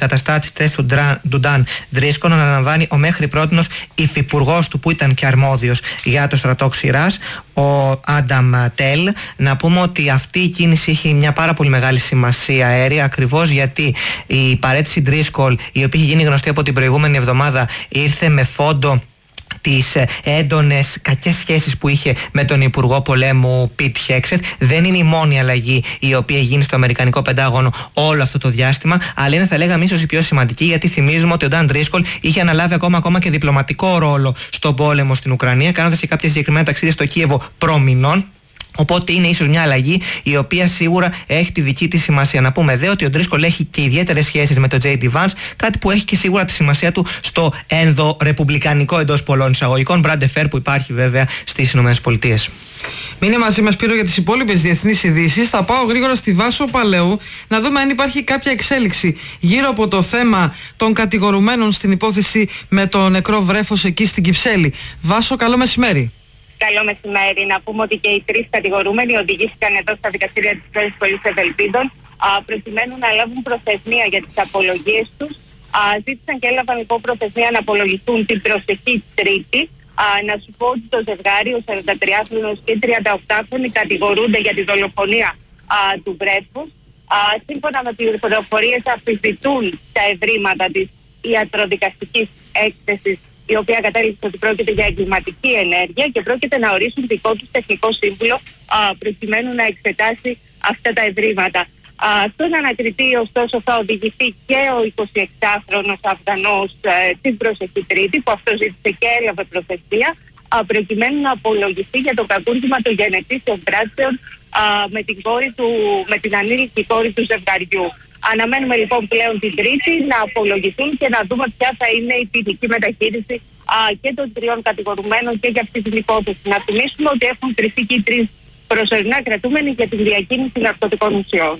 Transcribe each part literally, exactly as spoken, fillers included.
καταστάτης του, του Νταν Ντρίσκολ αναλαμβάνει ο μέχρι πρότινος υφυπουργός του, που ήταν και αρμόδιος για το στρατό Ξηράς, ο Άνταμ Τέλ. Να πούμε ότι αυτή η κίνηση έχει μια πάρα πολύ μεγάλη σημασία αέρια, ακριβώς γιατί η παραίτηση Ντρίσκολ, η οποία είχε γίνει γνωστή από την προηγούμενη εβδομάδα, ήρθε με φόντο τις έντονες κακές σχέσεις που είχε με τον Υπουργό Πολέμου Πιτ Χέξετ. Δεν είναι η μόνη αλλαγή η οποία γίνει στο Αμερικανικό Πεντάγωνο όλο αυτό το διάστημα, αλλά είναι, θα λέγαμε, ίσως η πιο σημαντική, γιατί θυμίζουμε ότι ο Νταν Ντρίσκολ είχε αναλάβει ακόμα, ακόμα και διπλωματικό ρόλο στον πόλεμο στην Ουκρανία, κάνοντας και κάποια συγκεκριμένα ταξίδια στο Κίεβο προμηνών. Οπότε είναι ίσως μια αλλαγή η οποία σίγουρα έχει τη δική της σημασία. Να πούμε δε ότι ο Ντρίσκολ έχει και ιδιαίτερες σχέσεις με τον τζέι ντι Vance, κάτι που έχει και σίγουρα τη σημασία του στο ενδορεπουμπλικανικό εντός πολλών εισαγωγικών μπραντεφέρ που υπάρχει βέβαια στις ΗΠΑ. Μείνε μαζί μας, Σπύρο, για τις υπόλοιπες διεθνείς ειδήσεις. Θα πάω γρήγορα στη Βάσο Παλαιού να δούμε αν υπάρχει κάποια εξέλιξη γύρω από το θέμα των κατηγορουμένων στην υπόθεση με το νεκρό βρέφος εκεί στην Κυψέλη. Βάσο, καλό μεσημέρι. Καλό μεσημέρι. Να πούμε ότι και οι τρεις κατηγορούμενοι οδηγήθηκαν εδώ στα δικαστήρια της Πρώτης Σχολής Ευελπίδων προκειμένου να λάβουν προθεσμία για τις απολογίες τους. Α, ζήτησαν και έλαβαν λοιπόν προθεσμία να απολογηθούν την προσεχή Τρίτη. Α, να σου πω ότι το ζευγάρι, ο σαραντατριάχρονος και τριανταοκτάχρονοι, κατηγορούνται για τη δολοφονία α, του βρέφους. Α, σύμφωνα με τις πληροφορίες, αμφισβητούν τα ευρήματα της ιατροδικαστικής έκθεσης, η οποία κατέληξε ότι πρόκειται για εγκληματική ενέργεια και πρόκειται να ορίσουν δικό τους τεχνικό σύμβουλο α, προκειμένου να εξετάσει αυτά τα ευρήματα. Α, στον ανακριτή, ωστόσο, θα οδηγηθεί και ο εικοσιεξάχρονος Αφγανός ε, την προσεχή Τρίτη, που αυτό ζήτησε και έλαβε προθεσμία, α, προκειμένου να απολογηθεί για το κακούργημα των γενετήσεων πράξεων α, με, την κόρη του, με την ανήλικη κόρη του ζευγαριού. Αναμένουμε λοιπόν πλέον την Τρίτη να απολογηθούν και να δούμε ποια θα είναι η ποινική μεταχείριση α, και των τριών κατηγορουμένων και για αυτή την υπόθεση. Να θυμίσουμε ότι έχουν κρυφθεί και οι τρεις προσωρινά κρατούμενοι για την διακίνηση ναρκωτικών ουσιών.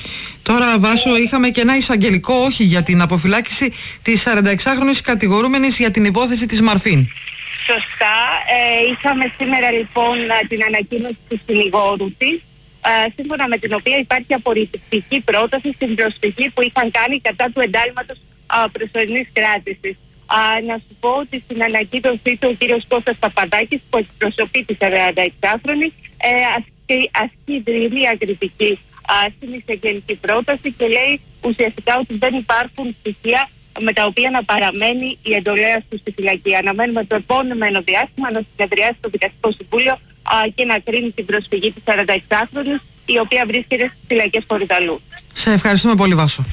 Τώρα, Βάσο, είχαμε και ένα εισαγγελικό όχι για την αποφυλάκηση της σαρανταεξάχρονης κατηγορούμενης για την υπόθεση της Μαρφίν. Σωστά. Ε, είχαμε σήμερα λοιπόν την ανακοίνωση του συνηγόρου της, Uh, σύμφωνα με την οποία υπάρχει απορριπτική πρόταση στην προσφυγή που είχαν κάνει κατά του εντάλματος uh, προσωρινής κράτησης. Uh, να σου πω ότι στην ανακοίνωσή του ο κύριος Κώστας Παπαδάκης, που εκπροσωπεί τη σαρανταεξάχρονη, ε, ασκεί, ασκεί δρυμία κριτική uh, στην εισαγγελική πρόταση και λέει ουσιαστικά ότι δεν υπάρχουν στοιχεία με τα οποία να παραμένει η εντολέα του στη φυλακή. Αναμένουμε το επόμενο διάστημα να συνεδριάσει το Δικαστικό Συμβούλιο α, και να κρίνει την προσφυγή της σαρανταεξάχρονης, η οποία βρίσκεται στις φυλακές Κορυδαλού. Σε ευχαριστούμε πολύ, Βάσο.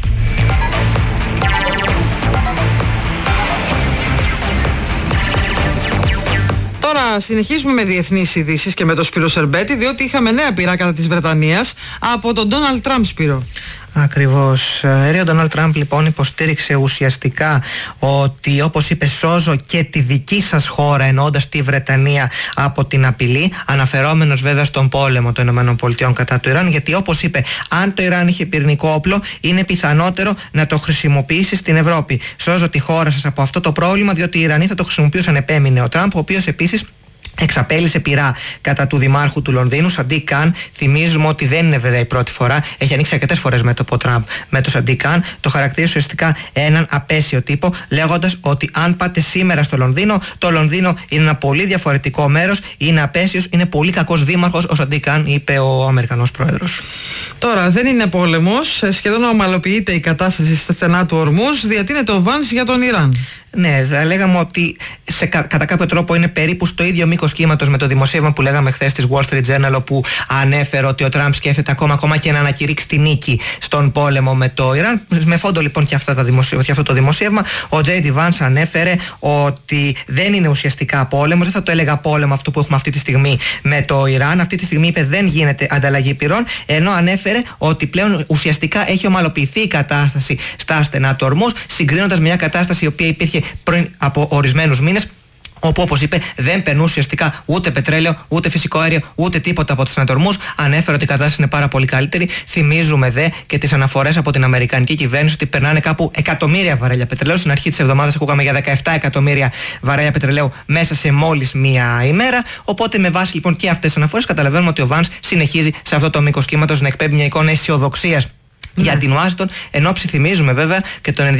Τώρα συνεχίζουμε με διεθνείς ειδήσεις και με τον Σπύρο Σερμπέτη, διότι είχαμε νέα πειρά κατά της Βρετανίας από τον Ντόναλντ Τραμπ, Σπύρο. Ακριβώς. Ο Ντόναλντ Τραμπ λοιπόν υποστήριξε ουσιαστικά ότι, όπως είπε, σώζω και τη δική σας χώρα, εννοώντας τη Βρετανία, από την απειλή, αναφερόμενος βέβαια στον πόλεμο των ΗΠΑ κατά του Ιράν, γιατί όπως είπε, αν το Ιράν είχε πυρηνικό όπλο, είναι πιθανότερο να το χρησιμοποιήσει στην Ευρώπη. Σώζω τη χώρα σας από αυτό το πρόβλημα, διότι οι Ιρανοί θα το χρησιμοποιούσαν, επέμεινε ο Τραμπ, ο οποίος επίσης εξαπέλυσε πειρά κατά του Δημάρχου του Λονδίνου, Σαντίκ Καν. Θυμίζουμε ότι δεν είναι βέβαια η πρώτη φορά. Έχει ανοίξει αρκετές φορές μέτωπο Τραμπ με το Σαντίκ Καν. Το χαρακτήρισε ουσιαστικά έναν απέσιο τύπο, λέγοντας ότι αν πάτε σήμερα στο Λονδίνο, το Λονδίνο είναι ένα πολύ διαφορετικό μέρος, είναι απέσιος, είναι πολύ κακός δήμαρχος ο Σαντίκ Καν, είπε ο Αμερικανός πρόεδρος. Τώρα δεν είναι πόλεμος, σχεδόν ομαλοποιείται η κατάσταση στα στενά του Ορμούζ, διατείνεται ο Βάνς για τον Ιράν. Ναι, θα λέγαμε ότι σε, κατά κάποιο τρόπο είναι περίπου στο ίδιο μήκος κύματος με το δημοσίευμα που λέγαμε χθες της Wall Street Journal, όπου ανέφερε ότι ο Τραμπ σκέφτεται ακόμα, ακόμα και να ανακηρύξει τη νίκη στον πόλεμο με το Ιράν. Με φόντο λοιπόν και, αυτά τα δημοσίευμα, και αυτό το δημοσίευμα, ο τζέι ντι Vance ανέφερε ότι δεν είναι ουσιαστικά πόλεμος, δεν θα το έλεγα πόλεμο αυτό που έχουμε αυτή τη στιγμή με το Ιράν. Αυτή τη στιγμή είπε δεν γίνεται ανταλλαγή πυρών, ενώ ανέφερε ότι πλέον ουσιαστικά έχει ομαλοποιηθεί η κατάσταση στα στενά του Ορμούζ, συγκρίνοντας μια κατάσταση η οποία υπήρχε πριν από ορισμένους μήνες, όπου, όπως είπε, δεν περνούσε ουσιαστικά ούτε πετρέλαιο, ούτε φυσικό αέριο, ούτε τίποτα από τους ανατορμούς. Ανέφερε ότι η κατάσταση είναι πάρα πολύ καλύτερη. Θυμίζουμε δε και τις αναφορές από την Αμερικανική κυβέρνηση ότι περνάνε κάπου εκατομμύρια βαρέλια πετρελαίου. Στην αρχή της εβδομάδας ακούγαμε για δεκαεπτά εκατομμύρια βαρέλια πετρελαίου μέσα σε μόλις μία ημέρα. Οπότε, με βάση λοιπόν και αυτές τις αναφορές, καταλαβαίνουμε ότι ο Vance συνεχίζει σε αυτό το μήκος κύματος να εκπέμπει μια εικόνα αισιοδοξίας για την Ουάσιγκτον, ενώ ψιθυμίζουμε βέβαια και τον